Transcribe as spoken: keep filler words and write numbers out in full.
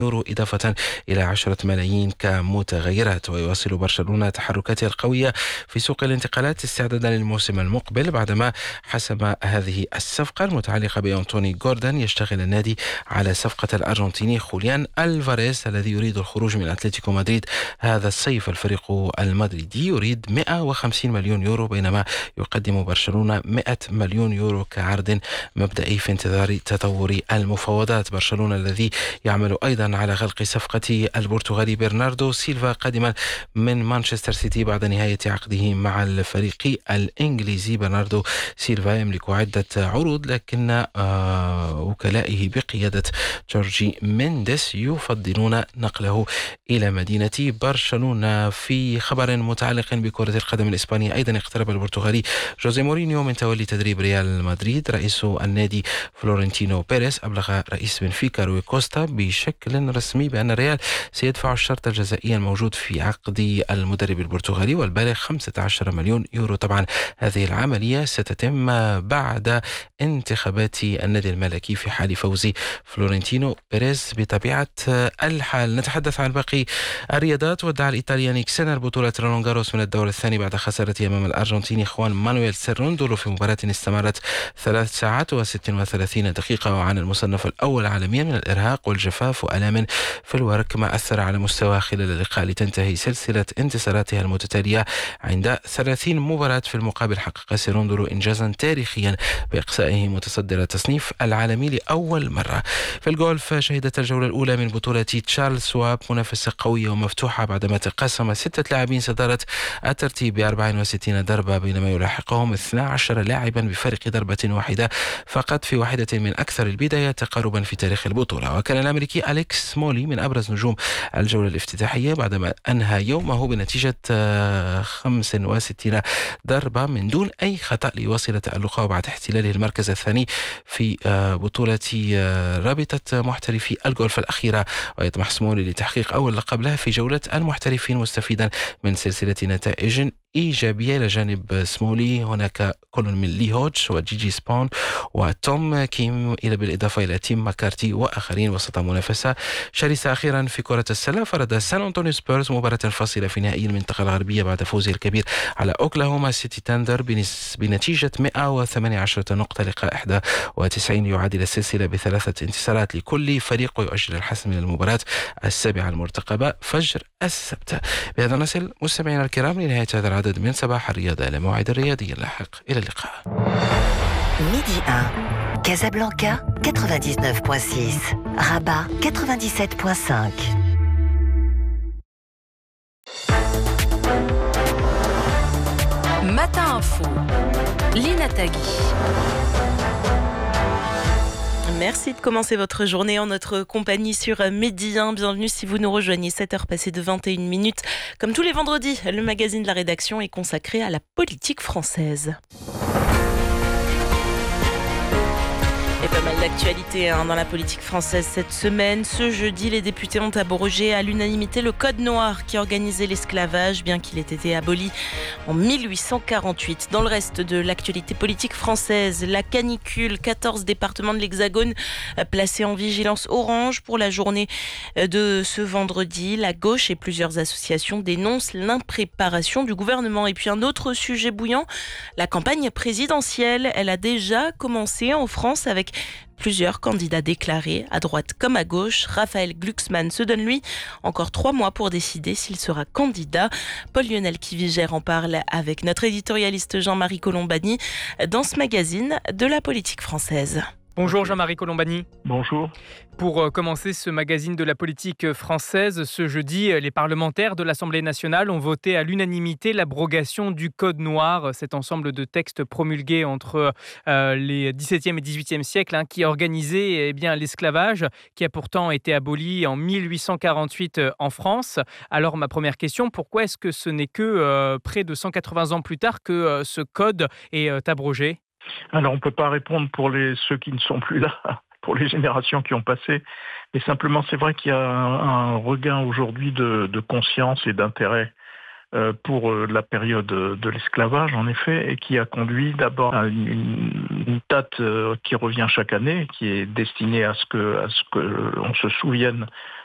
يورو إضافة إلى عشرة ملايين كمتغيرات. ويواصل برشلونة تحركاته القوية في سوق الانتقالات استعدادا للموسم المقبل بعدما حسم هذه الصفقة المتعلقة بأنتوني غوردن. يشتغل النادي على صفقة الأرجنتيني خوليان ألفاريز الذي يريد الخروج من أتلتيكو مدريد هذا الصيف. الفريق المدريدي يريد مئة وخمسين مليون يورو بينما يقدم برشلونة مئة مليون يورو كعرض مبدئي في انتظار تطور المفاوضات. برشلونة الذي يعمل أيضا على غلق صفقة البرتغالي برناردو سيلفا قادما من مانشستر سيتي بعد نهاية عقده مع الفريق الإنجليزي. برناردو سيلفا يملك عدة عروض لكن وكلائه بقيادة جورجي مينديس يفضلون نقله إلى مدينة برشلونة. في خبر متعلق بكرة القدم الإسبانية أيضا اقترب البرتغالي جوزيه مورينيو من تولي تدريب ريال مدريد. رئيس النادي فلورنتينو بيريز أبلغ رئيس بنفيكا روي كوستا بشكل رسمي بأن الريال سيدفع الشرط الجزائي الموجود في عقد المدرب البرتغالي والبالغ خمسة عشر مليون يورو. طبعا هذه العملية ستتم بعد انتخابات النادي الملكي في حال فوز فلورنتينو بيريز بطبيعة الحال. نتحدث عن باقي الرياضات. ودع الإيطاليان إكسنر بطولة رولان جاروس من الدور الثاني بعد خسارته أمام الأرجنتيني خوان مانويل سيروندولو في مباراة استمرت ثلاث ساعات وست وثلاثين دقيقة وعن المصنف الأول عالميا من الإرهاق والجفاف وآلام في الورك ما أثر على مستواه خلال اللقاء لتنتهي سلسلة انتصاراتها المتتالية عند ثلاثين مباراة. في المقابل حقق سيروندولو إنجازا تاريخيا بإقصائه متصدر التصنيف العالمي لأول مرة. في الجولف شهدت الجولة الأولى من بطولة تشارلز سواب منافسة قوية ومفتوحة بعدما تقاسم ستة لاعبين صدارة الترتيب ب أربع وستين ضربة بينما يلاحقهم اثنا عشر لاعبا بفارق ضربة واحدة فقط في واحدة من أكثر البدايات تقاربا في تاريخ البطولة. وكان الأمريكي أليكس مولي من أبرز نجوم الجولة الافتتاحية بعدما أنهى يومه بنتيجة خمس وستين ضربة من دون أي خطأ ليواصل تألقه بعد احتلاله المركز الثاني في بطولة رابطة محترفي الجولف الأخيرة. ويطمح سمولي لتحقيق أول لقب له في جولة المحترفين مستفيدا من سلسلة نتائج إيجابية. لجانب سمولي هناك كل من لي هودج وجيجي سبون وتوم كيم إلى بالإضافة إلى تيم ماكارتي وآخرين وسط منافسة شرسة. أخيرا في كرة السلة فرض سان أنطونيو سبيرز مباراة فاصلة في نهائي المنطقة الغربية بعد فوزه الكبير على أوكلاهوما سيتي تاندر بنتيجة مئة وثمانية عشر نقطة لقاء إحدى وتسعين يعادل السلسلة بثلاثة انتصارات لكل فريق ويؤجل الحسم من المباراة السابعة المرتقبة فجر السبت. بهذا نصل مستمعينا الكرام لنهاية هذا العدد من صباح الرياضة إلى موعد الرياضي اللاحق. إلى اللقاء. Midi un, Casablanca quatre-vingt-dix-neuf virgule six, Rabat quatre-vingt-dix-sept virgule cinq. Matin Info, Lina Tagui. Merci de commencer votre journée en notre compagnie sur Midi un. Bienvenue si vous nous rejoignez, sept heures passées de vingt et une minutes. Comme tous les vendredis, le magazine de la rédaction est consacré à la politique française. Et pas mal d'actualités hein, dans la politique française cette semaine. Ce jeudi, les députés ont abrogé à l'unanimité le code noir qui organisait l'esclavage, bien qu'il ait été aboli en mille huit cent quarante-huit. Dans le reste de l'actualité politique française, la canicule, quatorze départements de l'Hexagone placés en vigilance orange pour la journée de ce vendredi. La gauche et plusieurs associations dénoncent l'impréparation du gouvernement. Et puis un autre sujet bouillant, la campagne présidentielle. Elle a déjà commencé en France avec plusieurs candidats déclarés, à droite comme à gauche. Raphaël Glucksmann se donne, lui, encore trois mois pour décider s'il sera candidat. Paul-Lionel Kivigère en parle avec notre éditorialiste Jean-Marie Colombani dans ce magazine de la politique française. Bonjour Jean-Marie Colombani. Bonjour. Pour commencer ce magazine de la politique française, ce jeudi, les parlementaires de l'Assemblée nationale ont voté à l'unanimité l'abrogation du Code noir, cet ensemble de textes promulgués entre euh, les dix-septième et dix-huitième siècles hein, qui organisait eh bien, l'esclavage, qui a pourtant été aboli en mille huit cent quarante-huit en France. Alors ma première question, pourquoi est-ce que ce n'est que euh, près de cent quatre-vingts ans plus tard que euh, ce code est euh, abrogé ? Alors on ne peut pas répondre pour les, ceux qui ne sont plus là, pour les générations qui ont passé, mais simplement c'est vrai qu'il y a un, un regain aujourd'hui de, de conscience et d'intérêt euh, pour euh, la période de l'esclavage en effet, et qui a conduit d'abord à une, une, une date euh, qui revient chaque année, qui est destinée à ce que, à ce que on se souvienne